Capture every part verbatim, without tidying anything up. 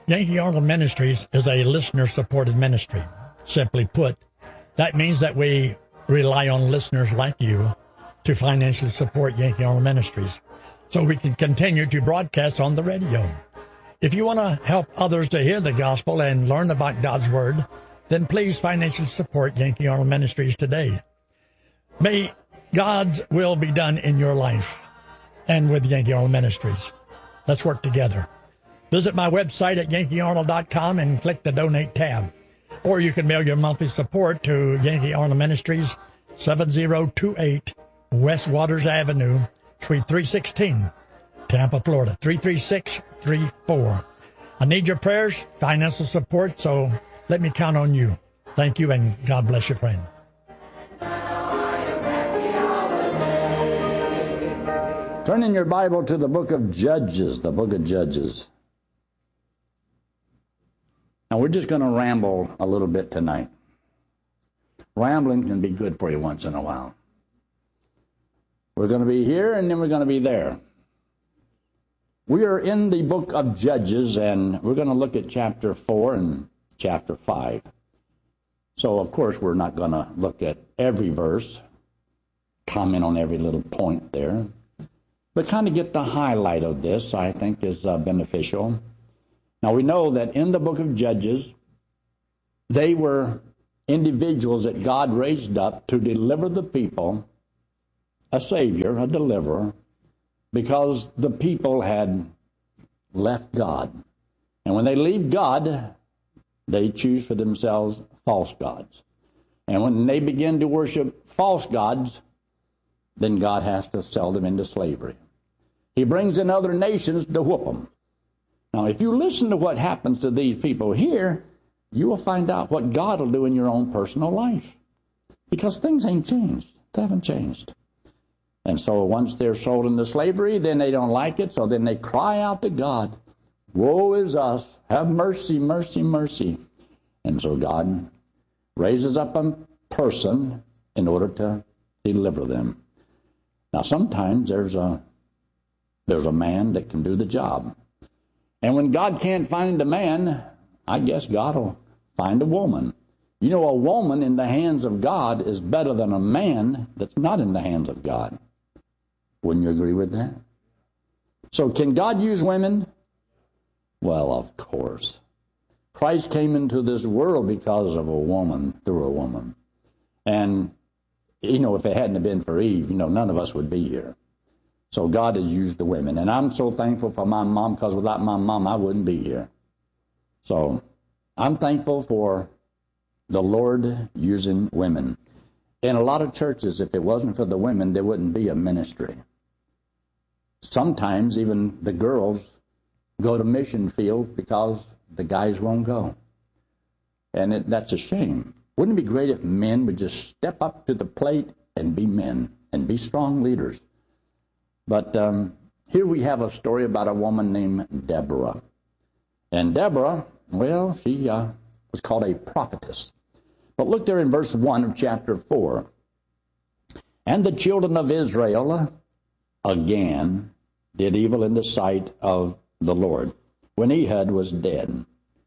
Yankee Arnold Ministries is a listener-supported ministry. Simply put, that means that we rely on listeners like you to financially support Yankee Arnold Ministries so we can continue to broadcast on the radio. If you want to help others to hear the gospel and learn about God's Word, then please financially support Yankee Arnold Ministries today. May God's will be done in your life and with Yankee Arnold Ministries. Let's work together. Visit my website at yankee arnold dot com and click the Donate tab. Or you can mail your monthly support to Yankee Arnold Ministries, seven oh two eight West Waters Avenue, Suite three sixteen, Tampa, Florida, three three six three four. I need your prayers, financial support, so let me count on you. Thank you, and God bless you, friend. Turn in your Bible to the book of Judges, the book of Judges. Now, we're just going to ramble a little bit tonight. Rambling can be good for you once in a while. We're going to be here, and then we're going to be there. We are in the book of Judges, and we're going to look at chapter four and chapter five. So, of course, we're not going to look at every verse, comment on every little point there. But kind of get the highlight of this, I think, is uh, beneficial. Now, we know that in the book of Judges, they were individuals that God raised up to deliver the people, a Savior, a deliverer, because the people had left God. And when they leave God, they choose for themselves false gods. And when they begin to worship false gods, then God has to sell them into slavery. He brings in other nations to whoop them. Now, if you listen to what happens to these people here, you will find out what God will do in your own personal life. Because things ain't changed. They haven't changed. And so once they're sold into slavery, then they don't like it, so then they cry out to God, "Woe is us, have mercy, mercy, mercy." And so God raises up a person in order to deliver them. Now, sometimes there's a there's a man that can do the job. And when God can't find a man, I guess God will find a woman. You know, a woman in the hands of God is better than a man that's not in the hands of God. Wouldn't you agree with that? So can God use women? Well, of course. Christ came into this world because of a woman, through a woman. And, you know, if it hadn't been for Eve, you know, none of us would be here. So God has used the women. And I'm so thankful for my mom, because without my mom, I wouldn't be here. So I'm thankful for the Lord using women. In a lot of churches, if it wasn't for the women, there wouldn't be a ministry. Sometimes even the girls go to mission fields because the guys won't go. And it, that's a shame. Wouldn't it be great if men would just step up to the plate and be men and be strong leaders? But um, here we have a story about a woman named Deborah. And Deborah, well, she uh, was called a prophetess. But look there in verse one of chapter four. And the children of Israel again did evil in the sight of the Lord, when Ehud was dead.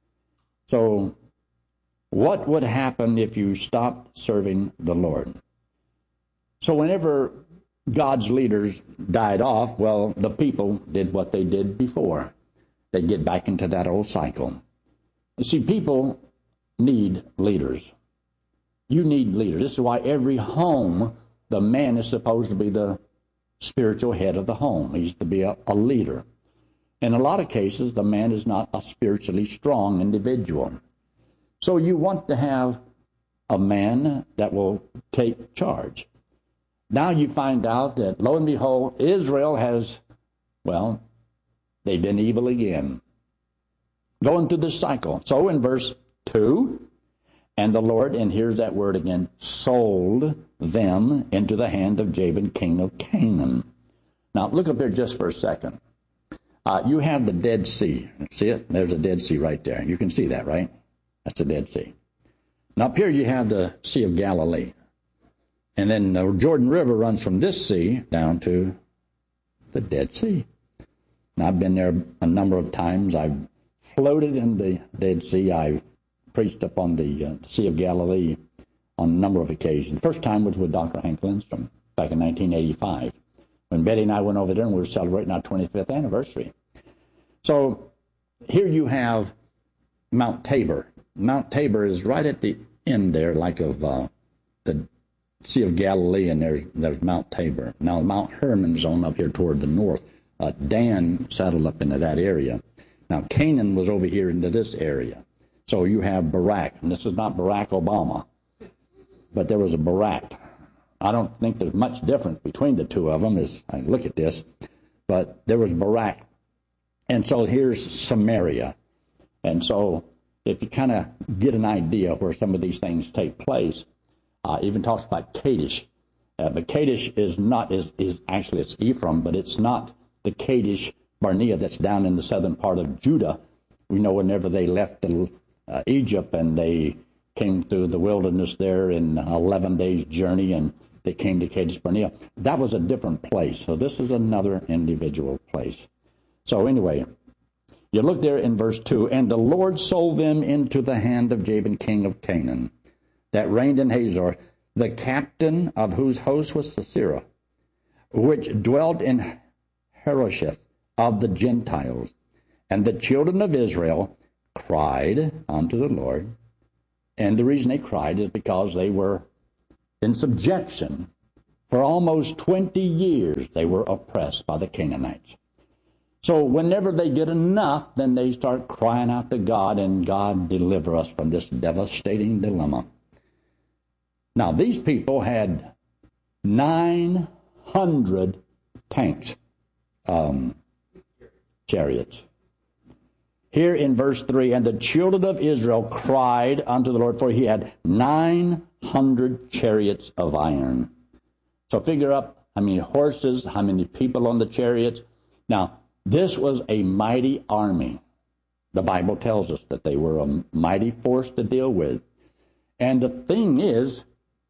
So what would happen if you stopped serving the Lord? So whenever God's leaders died off, well, the people did what they did before. They get back into that old cycle. You see, people need leaders. You need leaders. This is why every home, the man is supposed to be the spiritual head of the home. He's to be a, a leader. In a lot of cases, the man is not a spiritually strong individual. So you want to have a man that will take charge. Now you find out that, lo and behold, Israel has, well, they've been evil again. Going through this cycle. So in verse two, and the Lord, and here's that word again, sold them into the hand of Jabin, king of Canaan. Now look up here just for a second. Uh, you have the Dead Sea. See it? There's a Dead Sea right there. You can see that, right? That's the Dead Sea. Now up here you have the Sea of Galilee. And then the Jordan River runs from this sea down to the Dead Sea. Now, I've been there a number of times. I've floated in the Dead Sea. I preached up on the uh, Sea of Galilee on a number of occasions. First time was with Doctor Hank Lindstrom back in nineteen eighty-five, when Betty and I went over there and we were celebrating our twenty-fifth anniversary. So here you have Mount Tabor. Mount Tabor is right at the end there, like of uh, the Sea of Galilee, and there's, there's Mount Tabor. Now, Mount Hermon's on up here toward the north. Uh, Dan settled up into that area. Now, Canaan was over here into this area. So you have Barak, and this is not Barack Obama, but there was a Barak. I don't think there's much difference between the two of them as I look at this, but there was Barak. And so here's Samaria. And so if you kind of get an idea of where some of these things take place, uh, even talks about Kadesh. Uh, but Kadesh is not, is, is actually it's Ephraim, but it's not the Kadesh Barnea that's down in the southern part of Judah. We know whenever they left the, uh, Egypt and they came through the wilderness there in eleven days journey and they came to Kadesh Barnea. That was a different place. So this is another individual place. So anyway, you look there in verse two, and the Lord sold them into the hand of Jabin, king of Canaan, that reigned in Hazor, the captain of whose host was Sisera, which dwelt in Harosheth of the Gentiles. And the children of Israel cried unto the Lord. And the reason they cried is because they were in subjection. For almost twenty years they were oppressed by the Canaanites. So whenever they get enough, then they start crying out to God, and God deliver us from this devastating dilemma. Now, these people had nine hundred tanks, um, chariots. Here in verse three, and the children of Israel cried unto the Lord, for he had nine hundred chariots of iron. So figure up how many horses, how many people on the chariots. Now, this was a mighty army. The Bible tells us that they were a mighty force to deal with. And the thing is,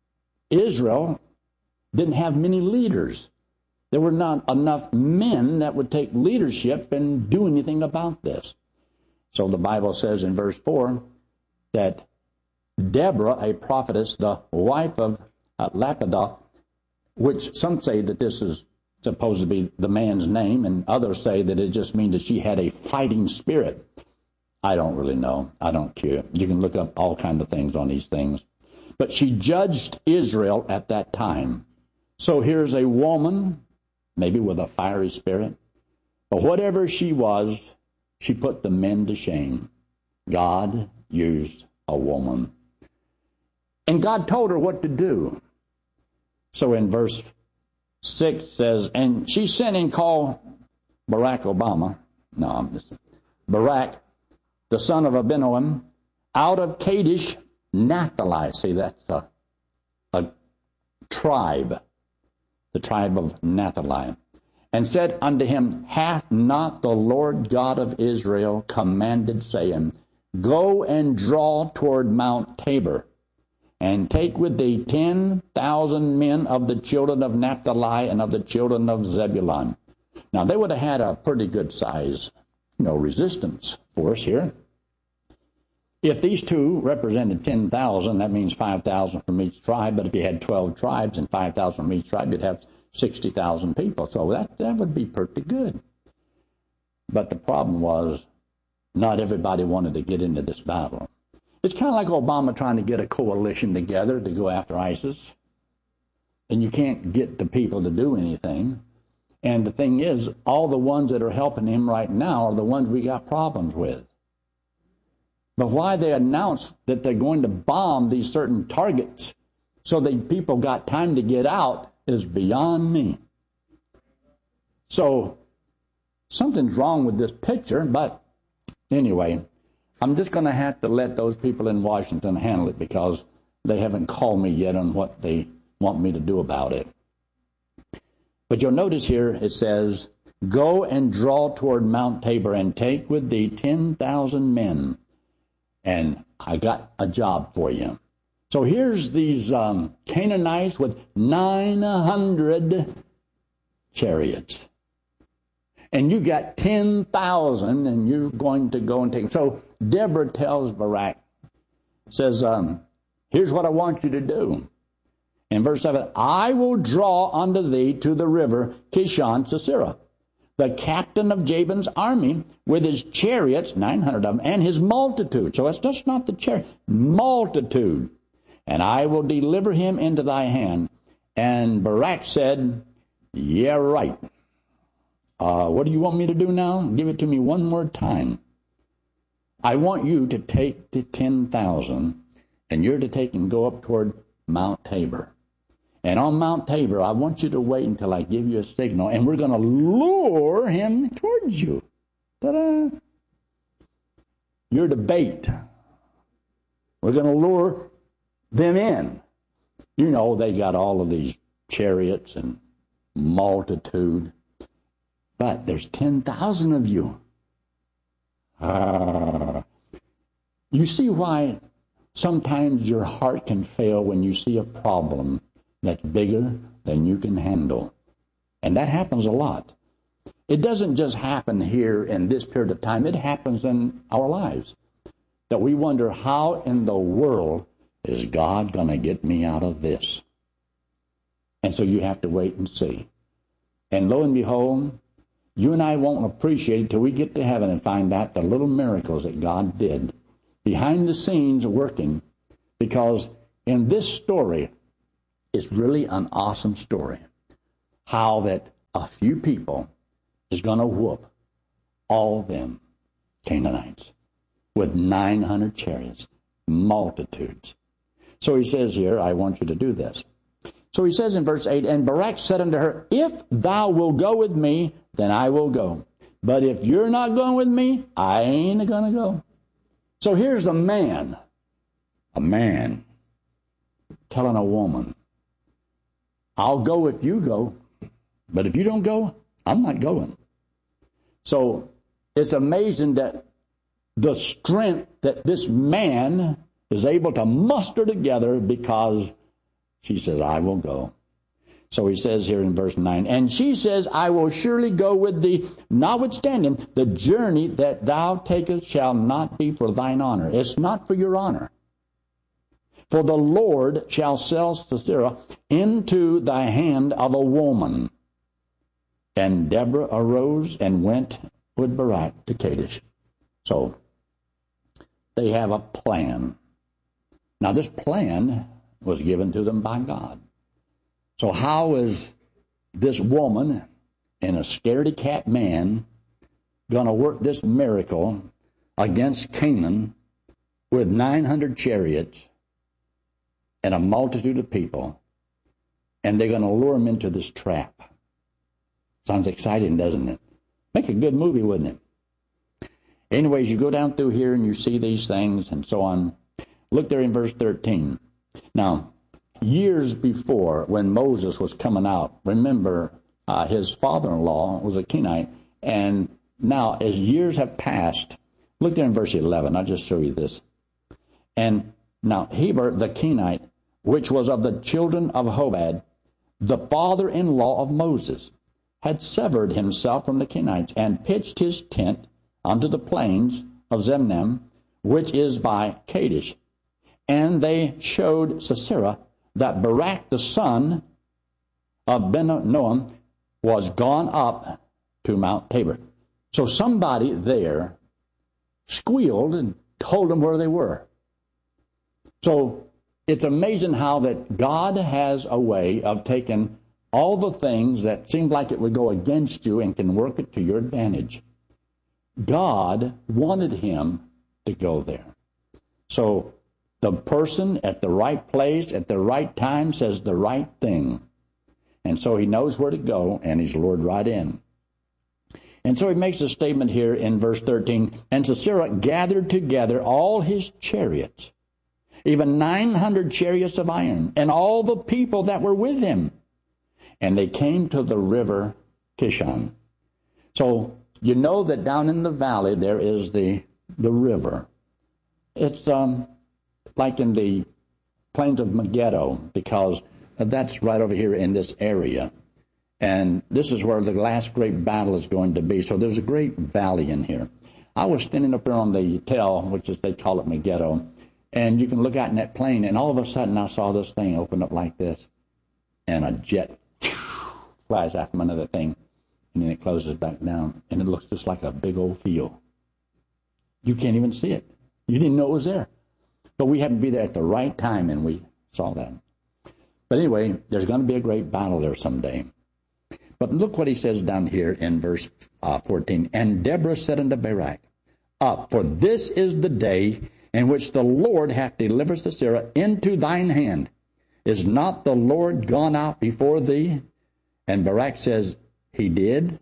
Israel didn't have many leaders. There were not enough men that would take leadership and do anything about this. So the Bible says in verse four that Deborah, a prophetess, the wife of uh, Lapidoth, which some say that this is supposed to be the man's name, and others say that it just means that she had a fighting spirit. I don't really know. I don't care. You can look up all kinds of things on these things. But she judged Israel at that time. So here's a woman, maybe with a fiery spirit, but whatever she was, she put the men to shame. God used a woman. And God told her what to do. So in verse six says, and she sent and called Barack Obama, no, I'm just, Barak, the son of Abinoam, out of Kadesh Naphtali. See, that's a, a tribe, the tribe of Naphtali. And said unto him, hath not the Lord God of Israel commanded, saying, go and draw toward Mount Tabor, and take with thee ten thousand men of the children of Naphtali and of the children of Zebulun. Now, they would have had a pretty good size, you know, resistance force here. If these two represented ten thousand, that means five thousand from each tribe. But if you had twelve tribes and five thousand from each tribe, you'd have sixty thousand people. So that, that would be pretty good. But the problem was not everybody wanted to get into this battle. It's kind of like Obama trying to get a coalition together to go after ISIS. And you can't get the people to do anything. And the thing is, all the ones that are helping him right now are the ones we got problems with. But why they announce that they're going to bomb these certain targets so that people got time to get out is beyond me. So something's wrong with this picture, but anyway, I'm just going to have to let those people in Washington handle it because they haven't called me yet on what they want me to do about it. But you'll notice here it says, go and draw toward Mount Tabor and take with thee ten thousand men. And I got a job for you. So here's these um, Canaanites with nine hundred chariots. And you got ten thousand, and you're going to go and take. So Deborah tells Barak, says, um, here's what I want you to do. In verse seven, I will draw unto thee to the river Kishon Sisera, the captain of Jabin's army, with his chariots, nine hundred of them, and his multitude. So it's just not the chariot, multitude. And I will deliver him into thy hand. And Barak said, yeah, right. Uh, what do you want me to do now? Give it to me one more time. I want you to take the ten thousand, and you're to take and go up toward Mount Tabor. And on Mount Tabor, I want you to wait until I give you a signal, and we're going to lure him towards you. Ta-da! You're the bait. We're going to lure them in. You know, they got all of these chariots and multitude. But there's ten thousand of you. Ah. You see why sometimes your heart can fail when you see a problem that's bigger than you can handle. And that happens a lot. It doesn't just happen here in this period of time. It happens in our lives. That we wonder, how in the world is God going to get me out of this? And so you have to wait and see. And lo and behold, you and I won't appreciate it till we get to heaven and find out the little miracles that God did behind the scenes working. Because in this story, it's really an awesome story. How that a few people is going to whoop all them Canaanites with nine hundred chariots, multitudes. So he says here, I want you to do this. So he says in verse eight, and Barak said unto her, if thou wilt go with me, then I will go. But if you're not going with me, I ain't going to go. So here's a man, a man telling a woman, I'll go if you go, but if you don't go, I'm not going. So it's amazing that the strength that this man is able to muster together, because she says, I will go. So he says here in verse nine, and she says, I will surely go with thee, notwithstanding the journey that thou takest shall not be for thine honor. It's not for your honor. For the Lord shall sell Sisera into thy hand of a woman. And Deborah arose and went with Barak to Kadesh. So they have a plan. Now this plan was given to them by God. So how is this woman and a scaredy cat man going to work this miracle against Canaan with nine hundred chariots and a multitude of people, and they're going to lure him into this trap? Sounds exciting, doesn't it? Make a good movie, wouldn't it? Anyways, you go down through here and you see these things and so on. Look there in verse thirteen. Now, years before, when Moses was coming out, remember, uh, his father-in-law was a Kenite, and now as years have passed, look there in verse eleven. I'll just show you this. And now Heber the Kenite, which was of the children of Hobab, the father-in-law of Moses, had severed himself from the Kenites and pitched his tent unto the plains of Zemnem, which is by Kadesh. And they showed Sisera that Barak the son of Ben-Noam was gone up to Mount Tabor. So somebody there squealed and told them where they were. So it's amazing how that God has a way of taking all the things that seemed like it would go against you and can work it to your advantage. God wanted him to go there. So the person at the right place at the right time says the right thing. And so he knows where to go, and he's lured right in. And so he makes a statement here in verse thirteen, and Sisera gathered together all his chariots, even nine hundred chariots of iron, and all the people that were with him. And they came to the river Kishon. So you know that down in the valley there is the, the river. It's um. like in the plains of Megiddo, because that's right over here in this area. And this is where the last great battle is going to be. So there's a great valley in here. I was standing up there on the tell, which is they call it Megiddo, and you can look out in that plane, and all of a sudden I saw this thing open up like this, and a jet flies out from under the thing, and then it closes back down, and it looks just like a big old field. You can't even see it. You didn't know it was there. But we happened to be there at the right time, and we saw that. But anyway, there's going to be a great battle there someday. But look what he says down here in verse uh, fourteen. And Deborah said unto Barak, Up, for this is the day in which the Lord hath delivered Sisera into thine hand. Is not the Lord gone out before thee? And Barak says, He did.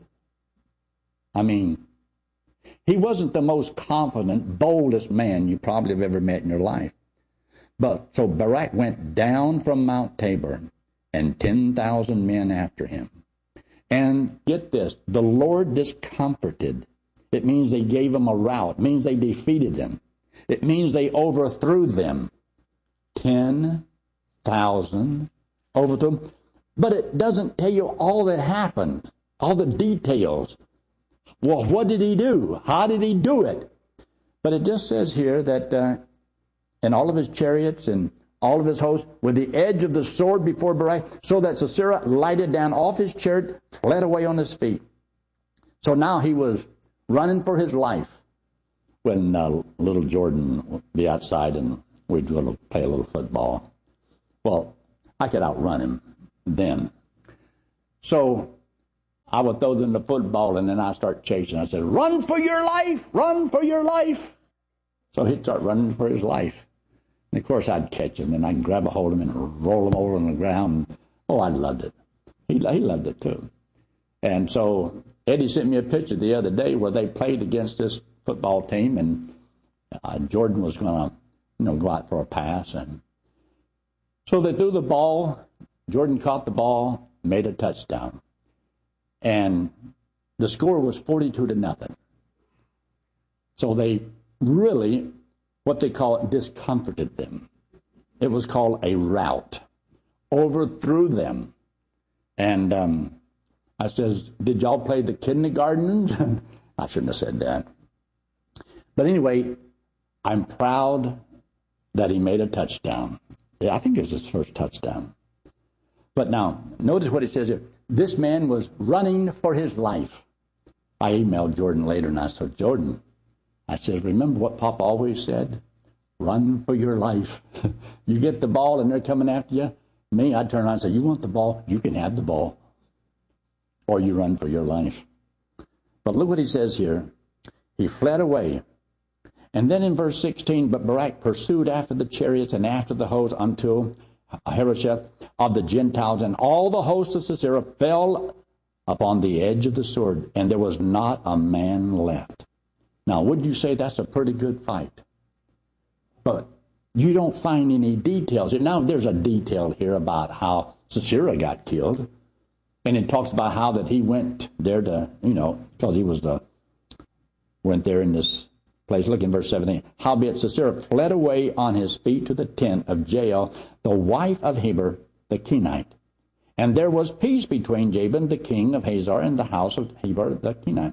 I mean, he wasn't the most confident, boldest man you probably have ever met in your life. But so Barak went down from Mount Tabor, and ten thousand men after him. And get this, the Lord discomforted. It means they gave him a rout. It means they defeated him. It means they overthrew them. Ten thousand overthrew them. But it doesn't tell you all that happened, all the details. Well, what did he do? How did he do it? But it just says here that uh, in all of his chariots and all of his hosts, with the edge of the sword before Barak, so that Sisera lighted down off his chariot, fled away on his feet. So now he was running for his life when uh, little Jordan would be outside and we'd go to play a little football. Well, I could outrun him then. So I would throw them the football, and then I'd start chasing. I said, run for your life, run for your life. So he'd start running for his life. And, of course, I'd catch him, and I'd grab a hold of him and roll him over on the ground. Oh, I loved it. He, he loved it, too. And so Eddie sent me a picture the other day where they played against this football team, and uh, Jordan was going to, you know, go out for a pass. And so they threw the ball. Jordan caught the ball, made a touchdown. And the score was forty-two to nothing. So they really, what they call it, discomforted them. It was called a rout. Overthrew them. And um, I says, did y'all play the kindergartens? I shouldn't have said that. But anyway, I'm proud that he made a touchdown. Yeah, I think it was his first touchdown. But now, notice what he says here. This man was running for his life. I emailed Jordan later, and I said, Jordan, I said, remember what Papa always said? Run for your life. You get the ball, and they're coming after you. Me, I'd turn around and say, you want the ball? You can have the ball. Or you run for your life. But look what he says here. He fled away. And then in verse sixteen, but Barak pursued after the chariots and after the host until Harosheth of the Gentiles, and all the hosts of Sisera fell upon the edge of the sword, and there was not a man left. Now, would you say that's a pretty good fight? But you don't find any details. Now, there's a detail here about how Sisera got killed, and it talks about how that he went there to, you know, because he was the, went there in this place. Look in verse seventeen. Howbeit Sisera fled away on his feet to the tent of Jael, the wife of Heber the Kenite. And there was peace between Jabin the king of Hazor and the house of Heber the Kenite.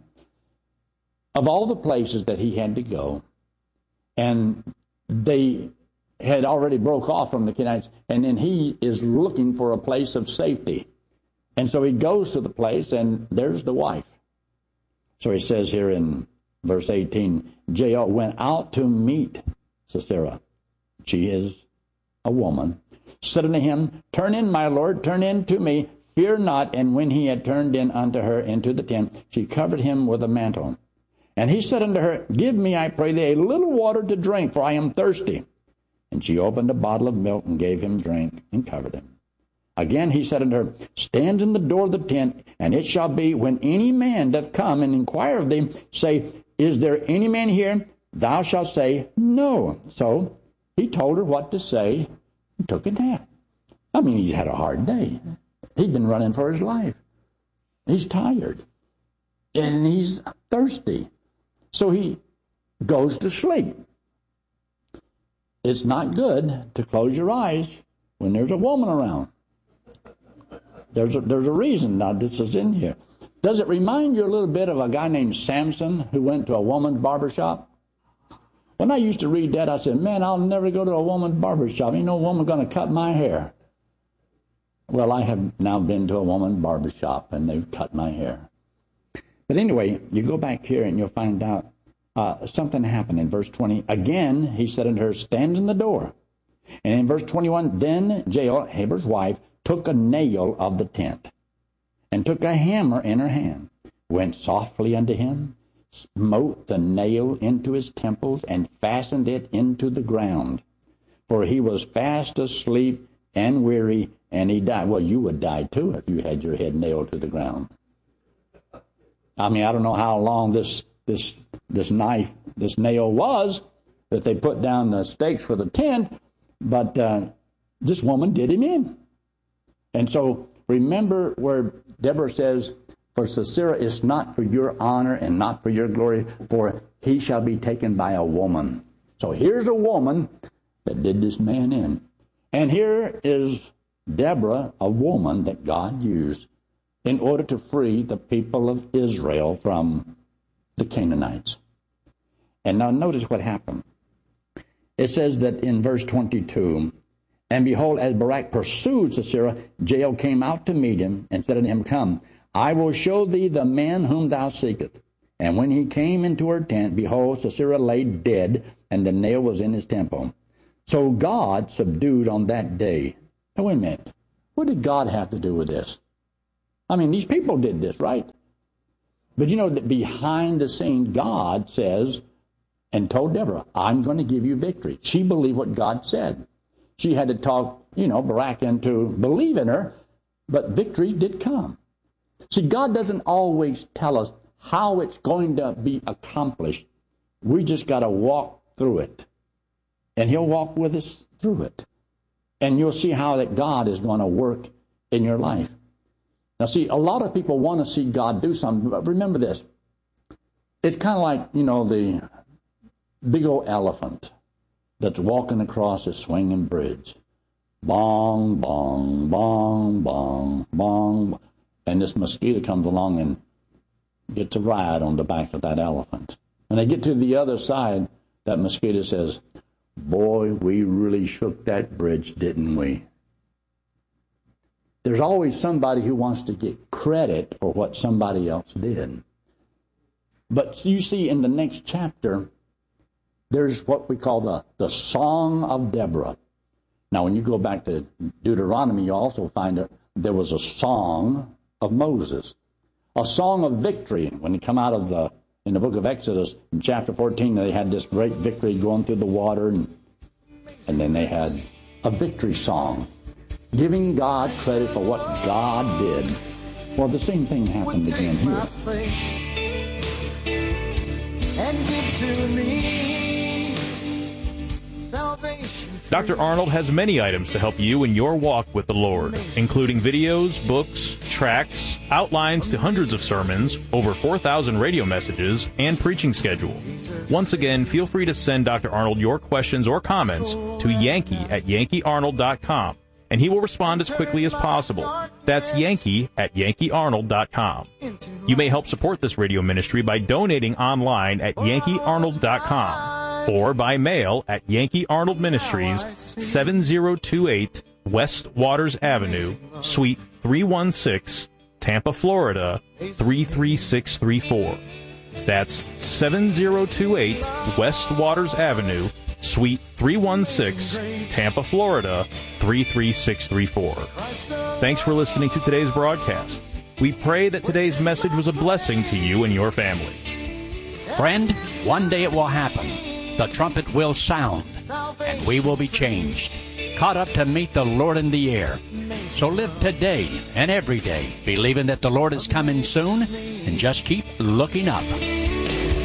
Of all the places that he had to go, and they had already broke off from the Kenites, and then he is looking for a place of safety. And so he goes to the place, and there's the wife. So he says here in verse eighteen, Jael went out to meet Sisera. She is a woman. Said unto him, turn in, my lord, turn in to me, fear not. And when he had turned in unto her into the tent, she covered him with a mantle. And he said unto her, give me, I pray thee, a little water to drink, for I am thirsty. And she opened a bottle of milk and gave him drink and covered him. Again he said unto her, stand in the door of the tent, and it shall be, when any man doth come and inquire of thee, say, is there any man here? Thou shalt say, no. So he told her what to say and took a nap. I mean, he's had a hard day. He'd been running for his life. He's tired. And he's thirsty. So he goes to sleep. It's not good to close your eyes when there's a woman around. There's a, there's a reason now this is in here. Does it remind you a little bit of a guy named Samson who went to a woman's barbershop? When I used to read that, I said, man, I'll never go to a woman's barbershop. Ain't no woman going to cut my hair. Well, I have now been to a woman's barbershop, and they've cut my hair. But anyway, you go back here, and you'll find out uh, something happened in verse twenty. Again, he said unto her, stand in the door. And in verse twenty-one, then Jael, Heber's wife, took a nail of the tent, and took a hammer in her hand, went softly unto him, smote the nail into his temples, and fastened it into the ground. For he was fast asleep and weary, and he died. Well, you would die too if you had your head nailed to the ground. I mean, I don't know how long this this this knife, this nail was that they put down the stakes for the tent, but uh, this woman did him in. And so remember where Deborah says, for Sisera is not for your honor and not for your glory, for he shall be taken by a woman. So here's a woman that did this man in. And here is Deborah, a woman that God used in order to free the people of Israel from the Canaanites. And now notice what happened. It says that in verse twenty-two, and behold, as Barak pursued Sisera, Jael came out to meet him and said unto him, come, I will show thee the man whom thou seekest. And when he came into her tent, behold, Sisera lay dead, and the nail was in his temple. So God subdued on that day. Now, wait a minute. What did God have to do with this? I mean, these people did this, right? But you know that behind the scenes, God says, and told Deborah, I'm going to give you victory. She believed what God said. She had to talk, you know, Barak into believing her, but victory did come. See, God doesn't always tell us how it's going to be accomplished. We just got to walk through it. And he'll walk with us through it. And you'll see how that God is going to work in your life. Now, see, a lot of people want to see God do something, but remember this. It's kind of like, you know, the big old elephant that's walking across a swinging bridge. Bong, bong, bong, bong, bong. And this mosquito comes along and gets a ride on the back of that elephant. When they get to the other side, that mosquito says, boy, we really shook that bridge, didn't we? There's always somebody who wants to get credit for what somebody else did. But you see in the next chapter, there's what we call the, the Song of Deborah. Now, when you go back to Deuteronomy, you also find that there was a song of Moses, a song of victory. When you come out of the, in the book of Exodus, in chapter fourteen, they had this great victory going through the water, and, and then they had a victory song, giving God credit for what God did. Well, the same thing happened again here. And give to me salvation. Doctor Arnold has many items to help you in your walk with the Lord, including videos, books, tracts, outlines to hundreds of sermons, over four thousand radio messages, and preaching schedule. Once again, feel free to send Doctor Arnold your questions or comments to Yankee at Yankee Arnold dot com, and he will respond as quickly as possible. That's Yankee at Yankee Arnold dot com. You may help support this radio ministry by donating online at Yankee Arnold dot com or by mail at Yankee Arnold Ministries, seven oh two eight West Waters Avenue, Suite three one six, Tampa, Florida, three three six three four. That's seven oh two eight West Waters Avenue, Suite three one six, Tampa, Florida, three three six three four. Thanks for listening to today's broadcast. We pray that today's message was a blessing to you and your family. Friend, one day it will happen. The trumpet will sound, and we will be changed, caught up to meet the Lord in the air. So live today and every day, believing that the Lord is coming soon, and just keep looking up.